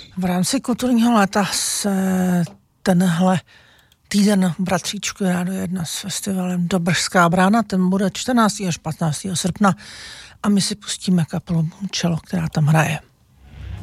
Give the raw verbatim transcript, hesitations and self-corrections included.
V rámci kulturního léta se tenhle týden Bratříčku Rádio jedna s festivalem Dobržská brána, ten bude čtrnáctého až patnáctého srpna a my si pustíme kapelu Čelo, která tam hraje.